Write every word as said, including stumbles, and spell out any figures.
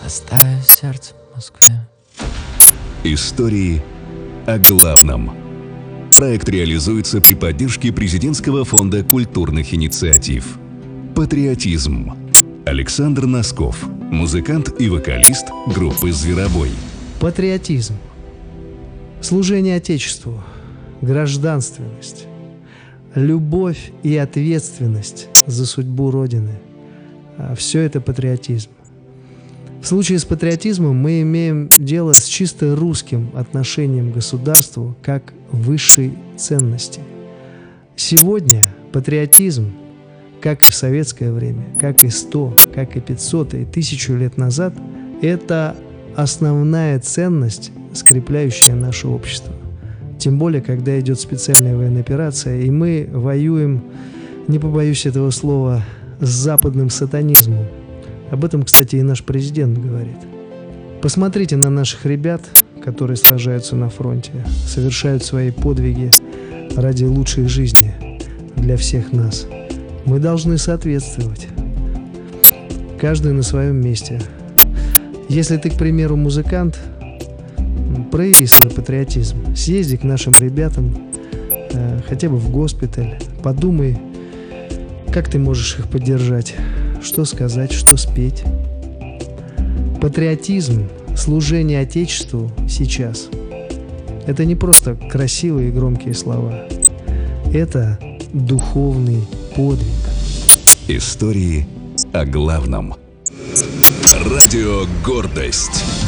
оставив сердце в Москве. Истории о главном. Проект реализуется при поддержке Президентского фонда культурных инициатив. Патриотизм. Александр Носков, музыкант и вокалист группы «Зверобой». Патриотизм. Служение Отечеству. Гражданственность. Любовь и ответственность за судьбу Родины. Все это патриотизм. В случае с патриотизмом мы имеем дело с чисто русским отношением к государству как высшей ценности. Сегодня патриотизм, как и в советское время, как и сто, как и пятьсот, и тысячу лет назад, это основная ценность, скрепляющая наше общество. Тем более, когда идет специальная военная операция, и мы воюем, не побоюсь этого слова, с западным сатанизмом. Об этом, кстати, и наш президент говорит. Посмотрите на наших ребят, которые сражаются на фронте, совершают свои подвиги ради лучшей жизни для всех нас. Мы должны соответствовать. Каждый на своем месте. Если ты, к примеру, музыкант, прояви свой патриотизм. Съезди к нашим ребятам, э, хотя бы в госпиталь. Подумай, как ты можешь их поддержать. Что сказать, что спеть. Патриотизм, служение Отечеству сейчас – это не просто красивые и громкие слова. Это духовный подвиг. Истории о главном. Радио «Гордость».